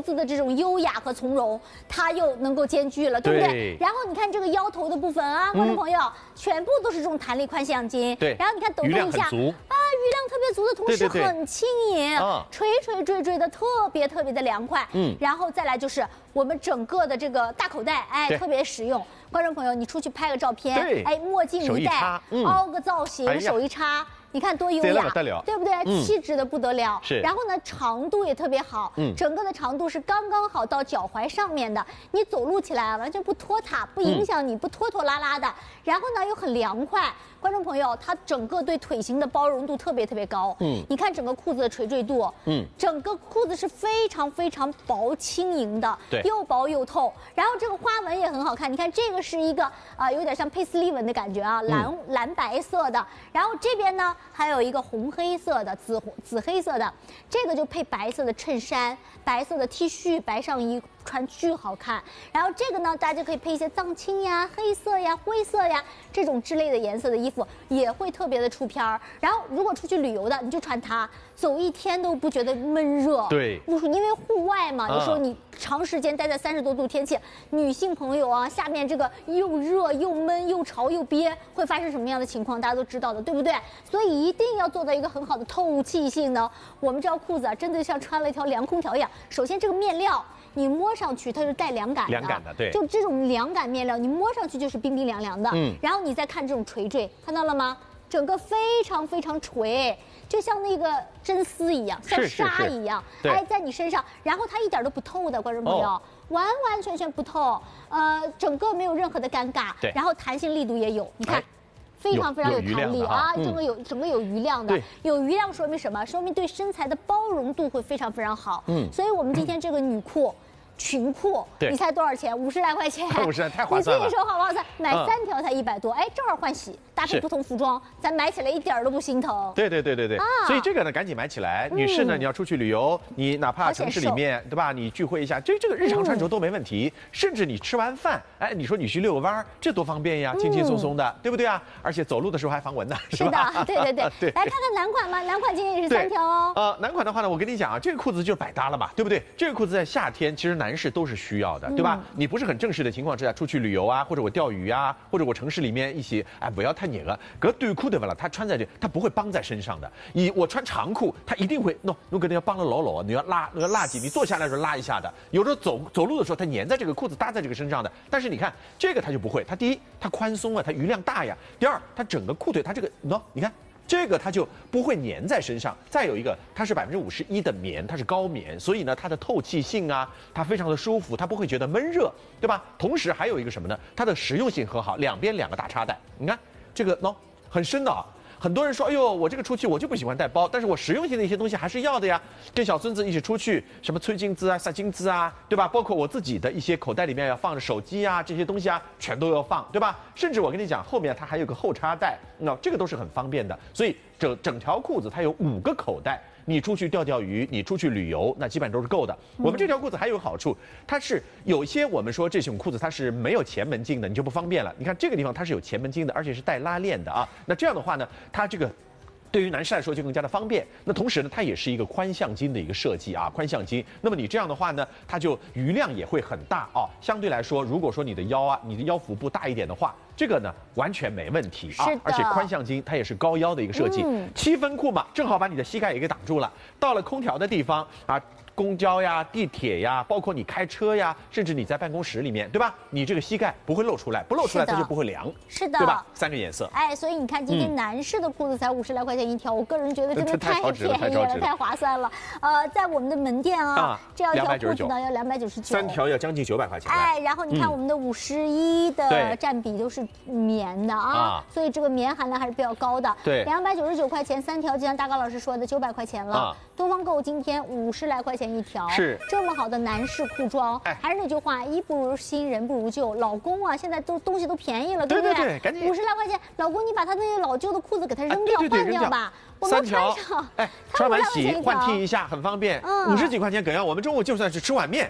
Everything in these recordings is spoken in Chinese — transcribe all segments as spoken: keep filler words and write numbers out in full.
子的这种优雅和从容，它又能够兼具了，对不对？然后你看这个腰头的部分啊，观众朋友，嗯、全部都是这种弹力宽向筋。 对。 然后你看抖动一下，啊，余量特别足的同时很轻盈，啊，垂垂坠坠的特别特别的凉快。嗯。然后再来就是我们整个的这个大口袋，哎，特别实用。观众朋友，你出去拍个照片，哎，墨镜一戴，嗯、凹个造型，哎、手一插。你看多优雅，对不对？嗯、气质的不得了。是。然后呢，长度也特别好，嗯，整个的长度是刚刚好到脚踝上面的，你走路起来啊完全不拖沓，不影响你，嗯、不拖拖拉拉的。然后呢又很凉快，观众朋友，它整个对腿型的包容度特别特别高。嗯。你看整个裤子的垂坠度，嗯，整个裤子是非常非常薄轻盈的，对，又薄又透。然后这个花纹也很好看，你看这个是一个啊、呃、有点像佩斯利纹的感觉啊，蓝、嗯、蓝白色的。然后这边呢。还有一个红黑色的、紫紫黑色的，这个就配白色的衬衫、白色的 T 恤、白上衣，穿巨好看。然后这个呢，大家就可以配一些藏青呀、黑色呀、灰色呀这种之类的颜色的衣服，也会特别的出片儿。然后如果出去旅游的，你就穿它，走一天都不觉得闷热。对，因为户外嘛，有时候你长时间待在三十多度天气，女性朋友啊，下面这个又热又闷又潮又憋，会发生什么样的情况，大家都知道的，对不对？所以一定要做到一个很好的透气性呢。我们这条裤子啊，真的像穿了一条凉空调一样。首先，这个面料你摸上去它是带凉感的，凉感的，对，就这种凉感面料，你摸上去就是冰冰凉凉的。嗯，然后你再看这种垂坠，看到了吗？整个非常非常垂，就像那个真丝一样，像纱一样，哎，在你身上，然后它一点都不透的，观众朋友，哦、完完全全不透，呃，整个没有任何的尴尬，对，然后弹性力度也有，你看。哎非常非常有弹力啊，整个有整个有余量的，有余量说明什么？说明对身材的包容度会非常非常好。嗯，所以我们今天这个女裤。裙裤，你猜多少钱？五十来块钱， 五十太划算了。 你自己说好不好算？买三条才一百多，哎，正好换洗，搭配不同服装，咱买起来一点都不心疼。 对对对对对，所以这个呢，赶紧买起来。女士呢，你要出去旅游，你哪怕城市里面，对吧？你聚会一下，这这个日常穿着都没问题。甚至你吃完饭，哎，你说你去遛个弯，这多方便呀，轻轻松松的，对不对啊？而且走路的时候还防蚊呢， 是吧？对对对对。来看看男款吧，男款今天也是三条哦。 呃，男款的话呢，我跟你讲啊，这个裤子就是百搭了嘛，对不对？这个裤子在夏天，其实男士都是需要的，对吧？嗯、你不是很正式的情况之下出去旅游啊，或者我钓鱼啊，或者我城市里面一起，哎，不要太热了。可短裤对吧了？它穿在这，它不会绑在身上的。以我穿长裤，它一定会弄，如果你要绑得牢牢，你要拉，你要拉紧，你坐下来的时候拉一下的。有时候走走路的时候，它粘在这个裤子搭在这个身上的。但是你看这个它就不会，它第一它宽松啊，它余量大呀。第二，它整个裤腿它这个，喏，你看。这个它就不会粘在身上。再有一个，它是百分之五十一的棉，它是高棉，所以呢，它的透气性啊，它非常的舒服，它不会觉得闷热，对吧？同时还有一个什么呢？它的实用性很好，两边两个大插袋，你看这个喏，很深的啊。很多人说，哎呦，我这个出去我就不喜欢带包，但是我实用性的一些东西还是要的呀。跟小孙子一起出去，什么吹金子啊、撒金子啊，对吧？包括我自己的一些口袋里面要放着手机啊，这些东西啊，全都要放，对吧？甚至我跟你讲，后面它还有个后插袋，那这个都是很方便的。所以整整条裤子它有五个口袋。你出去钓钓鱼，你出去旅游，那基本上都是够的。我们这条裤子还有个好处，它是有些我们说这种裤子它是没有前门襟的，你就不方便了。你看这个地方它是有前门襟的，而且是带拉链的啊。那这样的话呢，它这个对于男士来说就更加的方便。那同时呢，它也是一个宽向襟的一个设计啊，宽向襟。那么你这样的话呢，它就余量也会很大啊。相对来说，如果说你的腰啊，你的腰腹部大一点的话，这个呢完全没问题啊。而且宽向襟它也是高腰的一个设计，嗯、七分裤嘛，正好把你的膝盖也给挡住了。到了空调的地方啊。公交呀、地铁呀，包括你开车呀，甚至你在办公室里面，对吧？你这个膝盖不会露出来，不露出来它就不会凉， 是的， 对吧？三个颜色， 哎，所以你看今天男士的裤子才五十来块钱一条，我个人觉得真的太便宜了，太划算了。呃，在我们的门店啊，这样一条裤子呢要两百九十九， 三条要将近九百块钱。 哎，然后你看我们的五十一的占比都是棉的啊，所以这个棉含量还是比较高的。对，两百九十九块钱三条，就像大高老师说的，九百块钱了。东方购今天五十来块钱一条，是。这么好的男士裤装，哎，还是那句话，衣不如新，人不如旧。老公啊，现在都东西都便宜了，对不对？对对对，赶紧五十来块钱，老公你把他那些老旧的裤子给他扔掉，换掉吧。我们穿上， 哎，穿完洗换替一下很方便。五十几块钱，葛阳，我们中午就算是吃碗面。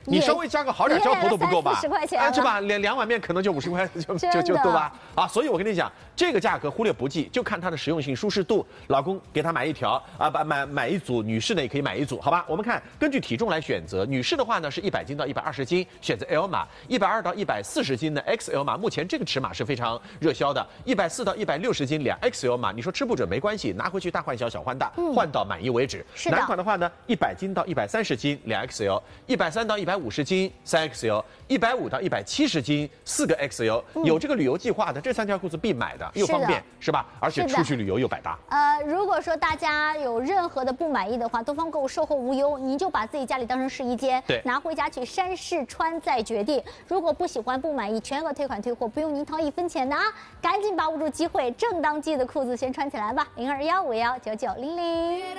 你稍微加个好点浇头都不够吧？ 十块钱， 哎，是吧？两两碗面可能就五十块，就就就对吧？啊，所以我跟你讲，这个价格忽略不计，就看它的实用性、舒适度。老公给他买一条啊，把买买一组，女士呢也可以买一组，好吧？我们看根据体重来选择，女士的话呢是一百斤到一百二十斤，选择 L 码；一百二到一百四十斤的 X L 码，目前这个尺码是非常热销的。一百四到一百六十斤两 X L 码，你说吃不准没关系，拿回去大换小，小换大，嗯、换到满意为止。男款的话呢，一百斤到一百三十斤两 X L， 一百三到一百五十斤三 X L， 一百五到一百七十斤四个 X L，、嗯、有这个旅游计划的这三条裤子必买的，又方便 是, 是吧？而且出去旅游又百搭。 呃，如果说大家有任何的不满意的话，东方购物售后无忧，您就把自己家里当成试衣间， 对， 拿回家去扇试穿再决定。如果不喜欢不满意，全额退款退货，不用您掏一分钱的啊！赶紧把握住机会，正当季的裤子先穿起来吧，零二幺五幺九九零零。